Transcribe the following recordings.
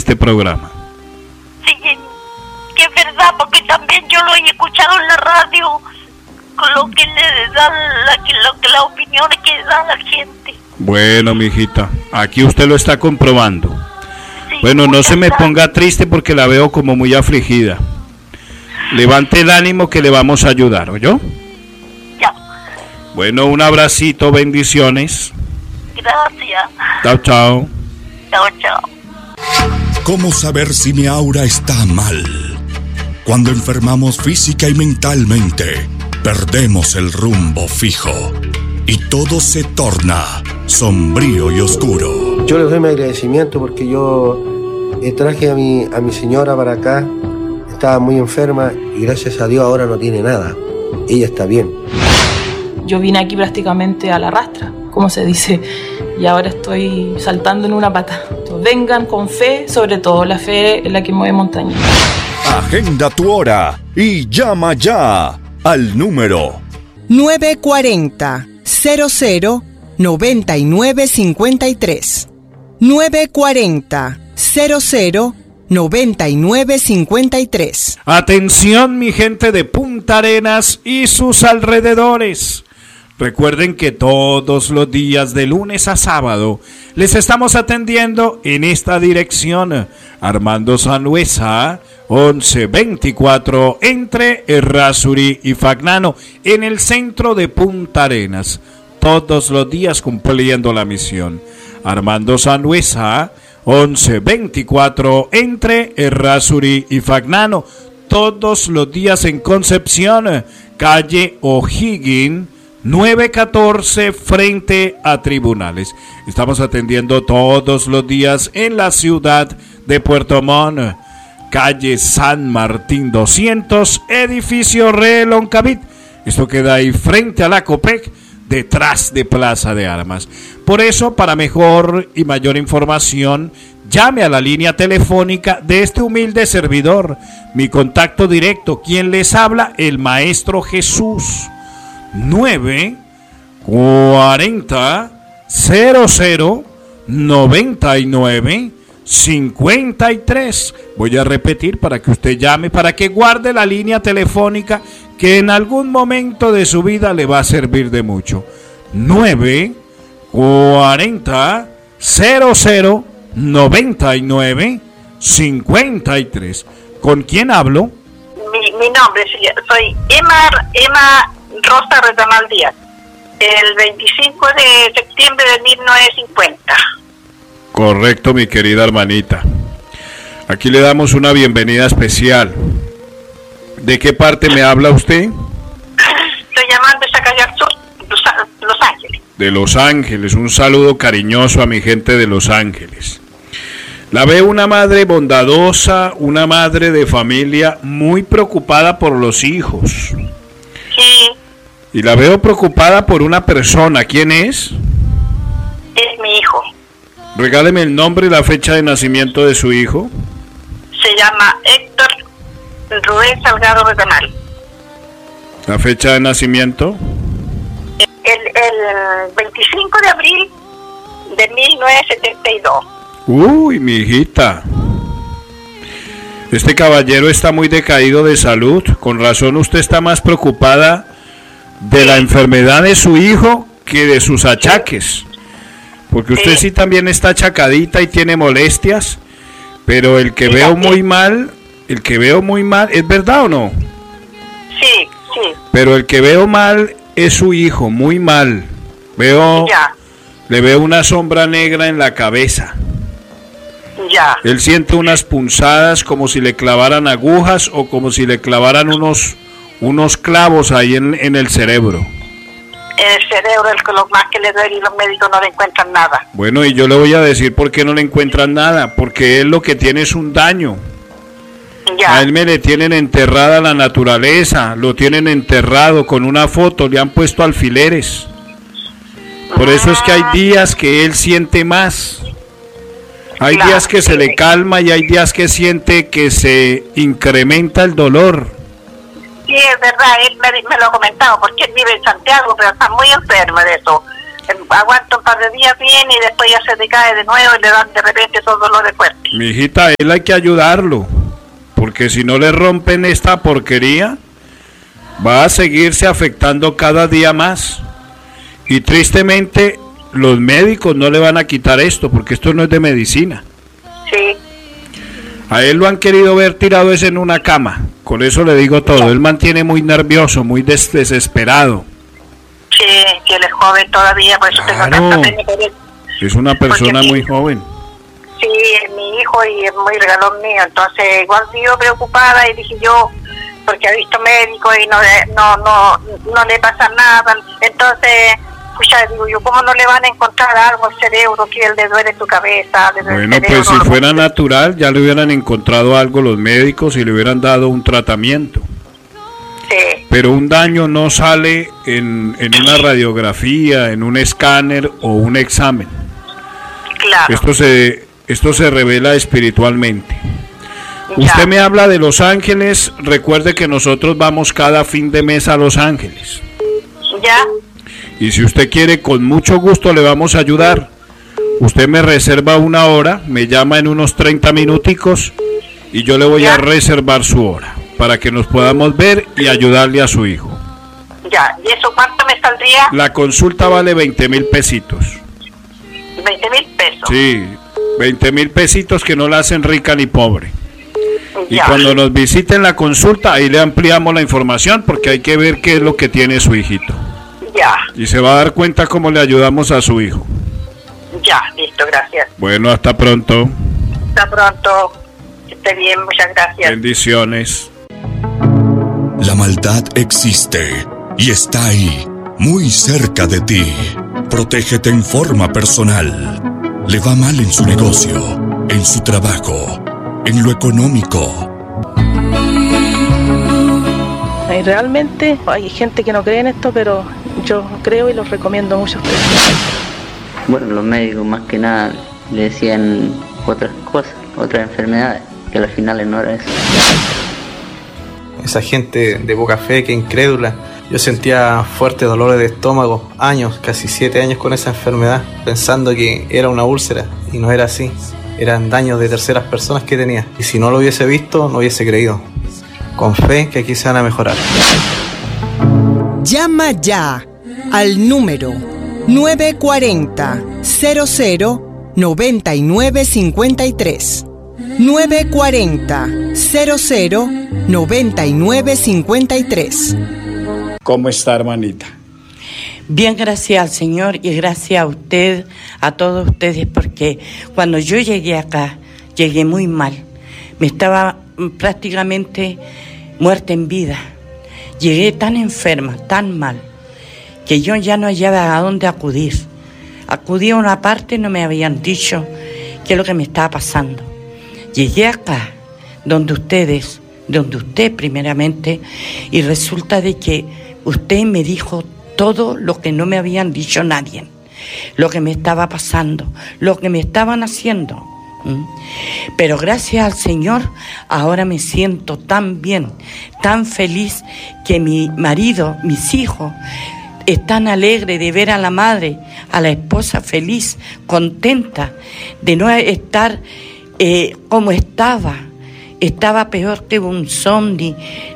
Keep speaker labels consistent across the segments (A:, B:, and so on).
A: este programa.
B: Sí, que es verdad, porque también yo lo he escuchado en la radio, con lo que le dan, las opiniones que da la gente.
A: Bueno, mijita, aquí usted lo está comprobando.
B: Sí,
A: bueno, no se me
B: gracias.
A: ponga triste porque la veo como muy afligida. Levante el ánimo que le vamos a ayudar, ¿oyó?
B: Ya,
A: Bueno, un abracito, bendiciones.
B: gracias.
A: Chao, chao.
B: Chao, chao.
C: ¿Cómo saber si mi aura está mal? Cuando enfermamos física y mentalmente, perdemos el rumbo fijo y todo se torna sombrío y oscuro.
D: Yo les doy mi agradecimiento porque yo traje a mi señora para acá, estaba muy enferma y gracias a Dios ahora no tiene nada, ella está bien.
E: Yo vine aquí prácticamente a la rastra, como se dice, y ahora estoy saltando en una pata. Entonces, vengan con fe, sobre todo la fe es la que mueve montañas.
C: Agenda tu hora y llama ya al número
F: 940 00 9953. 940 00 9953.
A: Atención, mi gente de Punta Arenas y sus alrededores. Recuerden que todos los días de lunes a sábado les estamos atendiendo en esta dirección. Armando Sanhueza, 1124, entre Errázuri y Fagnano, en el centro de Punta Arenas. Todos los días cumpliendo la misión. Armando Sanhueza, 1124, entre Errázuri y Fagnano. Todos los días en Concepción, calle O'Higgins, 914, frente a Tribunales. Estamos atendiendo todos los días en la ciudad de Puerto Montt, calle San Martín 200, edificio Reloncavit. Esto queda ahí frente a la Copec, detrás de Plaza de Armas. Por eso, para mejor y mayor información, llame a la línea telefónica de este humilde servidor. Mi contacto directo, quien les habla, el Maestro Jesús. 940 00 99 53. Voy a repetir para que usted llame, para que guarde la línea telefónica que en algún momento de su vida le va a servir de mucho. 940 00 99 53. ¿Con quién hablo?
B: Mi nombre, soy Emma Rosa Retamal Díaz, el 25 de septiembre de 1950.
A: Correcto, mi querida hermanita. Aquí le damos una bienvenida especial. ¿De qué parte me habla usted?
B: Estoy llamando de Zacayán Sur, Los Ángeles.
A: De Los Ángeles, un saludo cariñoso a mi gente de Los Ángeles. La veo una madre bondadosa, una madre de familia muy preocupada por los hijos.
B: Sí.
A: Y la veo preocupada por una persona. ¿Quién es?
B: Es mi hijo.
A: Regáleme el nombre y la fecha de nacimiento de su hijo.
B: Se llama Héctor Rubén Salgado Retamal.
A: La fecha de nacimiento.
B: El 25 de abril de 1972.
A: Uy, mi hijita. Este caballero está muy decaído de salud. Con razón usted está más preocupada de la enfermedad de su hijo que de sus achaques. Porque usted sí también está achacadita y tiene molestias. Pero el que veo muy mal, ¿es verdad o no?
B: Sí, sí.
A: Pero el que veo mal es su hijo, muy mal. Le veo una sombra negra en la cabeza.
B: Ya.
A: Él siente unas punzadas como si le clavaran agujas o como si le clavaran unos clavos ahí en el cerebro.
B: El cerebro es lo más que le duele y los médicos no le encuentran nada.
A: Bueno, y yo le voy a decir por qué no le encuentran nada. Porque él lo que tiene es un daño.
B: Ya.
A: A él me le tienen enterrada la naturaleza, lo tienen enterrado con una foto, le han puesto alfileres. Por eso es que hay días que él siente más. Hay días que se le calma y hay días que siente que se incrementa el dolor.
B: Sí, es verdad, él me lo ha comentado, porque él vive en Santiago, pero está muy enfermo de eso. aguanta un par de días bien y después ya se decae de nuevo y le dan de repente esos dolores fuertes.
A: Mi hijita, él hay que ayudarlo, porque si no le rompen esta porquería, va a seguirse afectando cada día más. Y tristemente, los médicos no le van a quitar esto, porque esto no es de medicina.
B: Sí.
A: A él lo han querido ver tirado es en una cama, con eso le digo todo. Él mantiene muy nervioso, muy desesperado.
B: Sí, que él es joven todavía, por eso tengo tanta pena por él.
A: Es una persona muy joven.
B: Sí, es mi hijo y es muy regalón mío, entonces igual vivo preocupada y dije yo, porque he visto médicos y no le pasa nada, entonces, pucha, digo yo, ¿cómo no le van a encontrar algo al cerebro que él le duele su cabeza?
A: Bueno, pues si fuera natural ya le hubieran encontrado algo los médicos y le hubieran dado un tratamiento.
B: Sí.
A: Pero un daño no sale en una radiografía, en un escáner o un examen.
B: Claro.
A: Esto se revela espiritualmente.
B: Ya.
A: Usted me habla de Los Ángeles, recuerde que nosotros vamos cada fin de mes a Los Ángeles.
B: Ya.
A: Y si usted quiere, con mucho gusto le vamos a ayudar. Usted me reserva una hora, me llama en unos 30 minuticos y yo le voy a reservar su hora para que nos podamos ver y ayudarle a su hijo.
B: Ya, ¿y eso cuánto me saldría?
A: La consulta vale 20,000 pesitos.
B: 20,000 pesos.
A: Sí, 20,000 pesitos que no la hacen rica ni pobre. Y
B: Ya.
A: cuando nos visiten la consulta, ahí le ampliamos la información porque hay que ver qué es lo que tiene su hijito.
B: Ya.
A: Y se va a dar cuenta cómo le ayudamos a su hijo.
B: Ya, listo, gracias.
A: Bueno, hasta pronto.
B: Hasta pronto. Que esté bien, muchas gracias.
A: Bendiciones.
C: La maldad existe y está ahí, muy cerca de ti. Protégete en forma personal. Le va mal en su negocio, en su trabajo, en lo económico.
E: Y realmente hay gente que no cree en esto, pero yo creo y los recomiendo mucho a ustedes.
G: Bueno, los médicos más que nada le decían otras cosas, otras enfermedades, que al final no era eso.
H: Esa gente de poca fe, que incrédula. Yo sentía fuertes dolores de estómago, años, casi 7 años con esa enfermedad, pensando que era una úlcera, y no era así. Eran daños de terceras personas que tenía, y si no lo hubiese visto, no hubiese creído. Con fe que aquí se van a mejorar.
F: Llama ya al número 940 00 9953. 940 00 9953.
A: ¿Cómo está, hermanita?
I: Bien, gracias al Señor y gracias a usted, a todos ustedes, porque cuando yo llegué acá, llegué muy mal. Me estaba prácticamente muerta en vida. Llegué tan enferma, tan mal, que yo ya no hallaba a dónde acudir. Acudí a una parte, no me habían dicho qué es lo que me estaba pasando. Llegué acá, donde usted primeramente, y resulta de que usted me dijo todo lo que no me habían dicho nadie, lo que me estaba pasando, lo que me estaban haciendo. Pero gracias al Señor, ahora me siento tan bien, tan feliz, que mi marido, mis hijos, están alegres de ver a la madre, a la esposa feliz, contenta de no estar como estaba. Estaba peor que un zombie,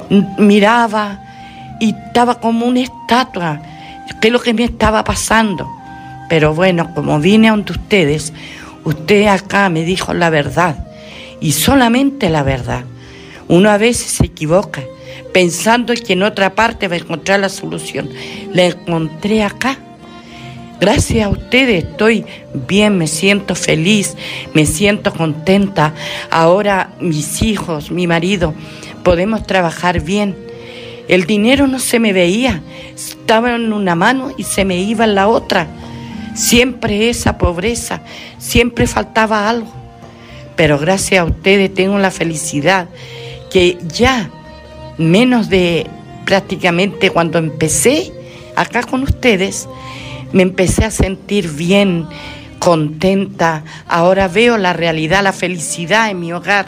I: miraba y estaba como una estatua, qué es lo que me estaba pasando. Pero bueno, como vine ante ustedes, usted acá me dijo la verdad, y solamente la verdad. Uno a veces se equivoca, pensando que en otra parte va a encontrar la solución. La encontré acá. Gracias a ustedes estoy bien, me siento feliz, me siento contenta. Ahora mis hijos, mi marido, podemos trabajar bien. El dinero no se me veía, estaba en una mano y se me iba en la otra. Siempre esa pobreza, siempre faltaba algo. Pero gracias a ustedes tengo la felicidad que ya, menos de prácticamente cuando empecé acá con ustedes, me empecé a sentir bien, contenta. Ahora veo la realidad, la felicidad en mi hogar,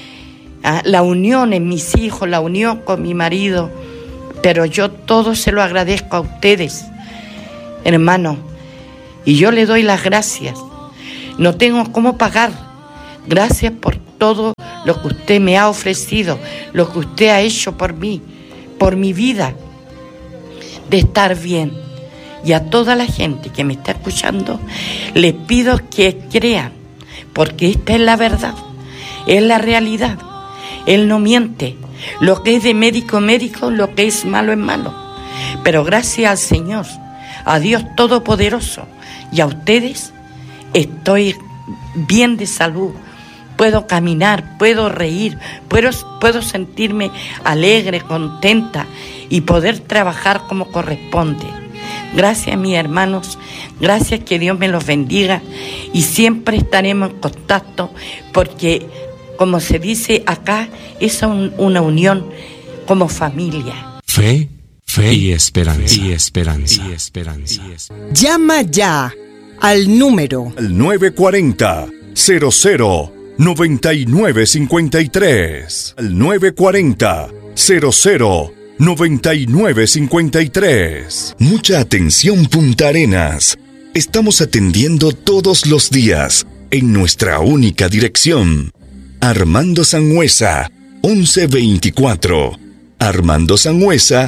I: la unión en mis hijos, la unión con mi marido. Pero yo todo se lo agradezco a ustedes, hermano. Y yo le doy las gracias. No tengo cómo pagar. Gracias por todo lo que usted me ha ofrecido, lo que usted ha hecho por mí, por mi vida, de estar bien. Y a toda la gente que me está escuchando, les pido que crean, porque esta es la verdad, es la realidad. Él no miente. Lo que es de médico, médico, lo que es malo, es malo. Pero gracias al Señor, a Dios Todopoderoso y a ustedes, estoy bien de salud. Puedo caminar, puedo reír, puedo sentirme alegre, contenta y poder trabajar como corresponde. Gracias, mis hermanos, gracias, que Dios me los bendiga y siempre estaremos en contacto porque, como se dice acá, es una unión como familia.
J: Fe y esperanza. Y esperanza. Y esperanza.
F: Llama ya al número
C: 940-00-9953. Al 940-00-9953. Mucha atención, Punta Arenas. Estamos atendiendo todos los días en nuestra única dirección. Armando Sangüesa, 1124. Armando Sangüesa,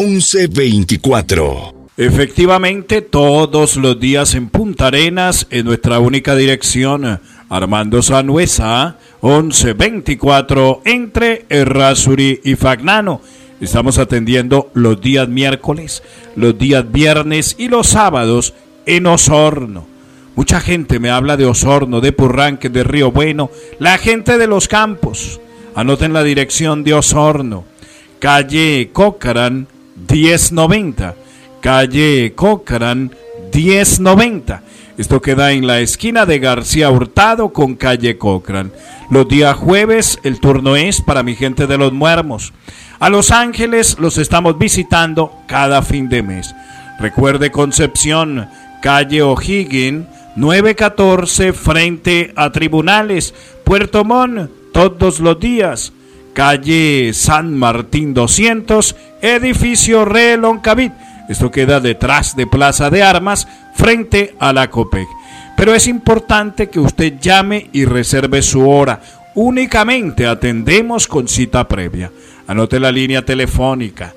C: 1124.
A: Efectivamente, todos los días en Punta Arenas, en nuestra única dirección, Armando Sangüesa, 1124, entre Errázuri y Fagnano. Estamos atendiendo los días miércoles, los días viernes y los sábados en Osorno. Mucha gente me habla de Osorno, de Purranque, de Río Bueno, la gente de los campos. Anoten la dirección de Osorno, calle Cochrane 1090, calle Cochrane 1090. Esto queda en la esquina de García Hurtado con calle Cochrane. Los días jueves el turno es para mi gente de Los Muermos. A Los Ángeles los estamos visitando cada fin de mes. Recuerde, Concepción, calle O'Higgins 914 frente a Tribunales. Puerto Montt, todos los días, calle San Martín 200, edificio Reloncavit. Esto queda detrás de Plaza de Armas, frente a la Copec. Pero es importante que usted llame y reserve su hora. Únicamente atendemos con cita previa. Anote la línea telefónica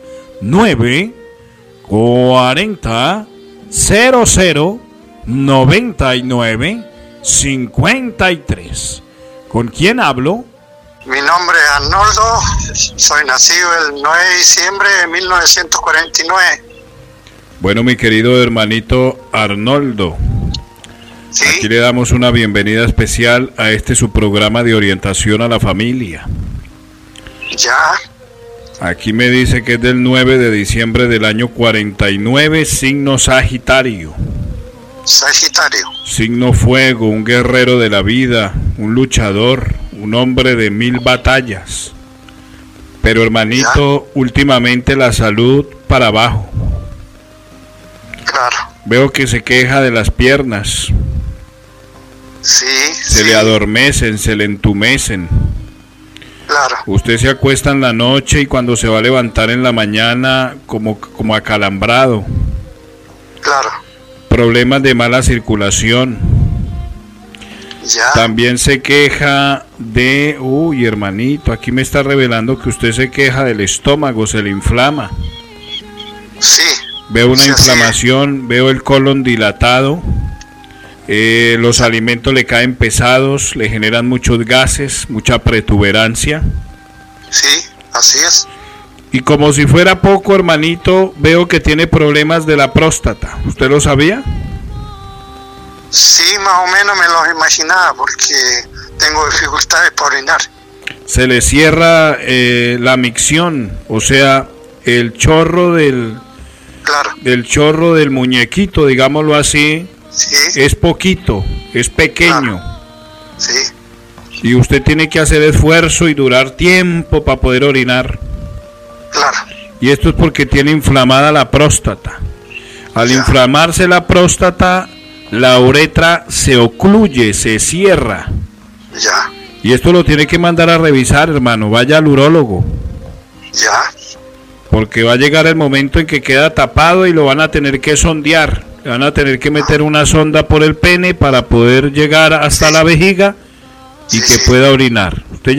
A: 940 00 99 53. ¿Con quién hablo?
K: Mi nombre es Arnoldo, soy nacido el 9 de diciembre de 1949.
A: Bueno, mi querido hermanito Arnoldo, ¿sí? Aquí le damos una bienvenida especial a su programa de orientación a la familia.
K: Ya.
A: Aquí me dice que es del 9 de diciembre del año 49, signo Sagitario.
K: Sagitario.
A: Signo fuego, un guerrero de la vida, un luchador, un hombre de 1000 batallas. Pero hermanito, ya, últimamente la salud para abajo.
K: Claro.
A: Veo que se queja de las piernas.
K: Sí.
A: Se le adormecen, se le entumecen.
K: Claro.
A: Usted se acuesta en la noche y cuando se va a levantar en la mañana como acalambrado.
K: Claro.
A: Problemas de mala circulación.
K: Ya.
A: También se queja de... Uy, hermanito, aquí me está revelando que usted se queja del estómago, se le inflama.
K: Sí.
A: Veo una inflamación, veo el colon dilatado, los alimentos le caen pesados, le generan muchos gases, mucha protuberancia.
K: Sí, así es.
A: Y como si fuera poco, hermanito, veo que tiene problemas de la próstata. ¿Usted lo sabía?
K: Sí, más o menos me lo imaginaba porque tengo dificultades para orinar.
A: Se le cierra la micción, o sea, el chorro del...
K: Claro.
A: Del chorro del muñequito, digámoslo así,
K: sí,
A: es poquito, es pequeño.
K: Claro. Sí.
A: Y usted tiene que hacer esfuerzo y durar tiempo para poder orinar.
K: Claro.
A: Y esto es porque tiene inflamada la próstata. Al inflamarse la próstata, la uretra se ocluye, se cierra.
K: Ya.
A: Y esto lo tiene que mandar a revisar, hermano. Vaya al urólogo.
K: Ya.
A: Porque va a llegar el momento en que queda tapado y lo van a tener que sondear. Le van a tener que meter una sonda por el pene para poder llegar hasta la vejiga y que pueda orinar. Usted